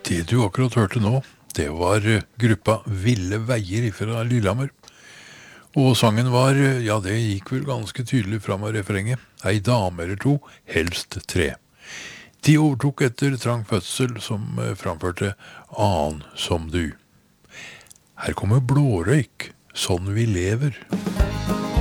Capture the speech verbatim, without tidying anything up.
Det du akkurat hørte nå, det var eh, gruppa Ville Veier fra Lillehammer. Og sangen var, eh, ja det gikk vel ganske tydelig fram av refrenget, ei dame eller to, helst tre. De overtok etter trang fødsel som eh, framførte Annen som du. Her kommer Blårøyk, sånn vi lever.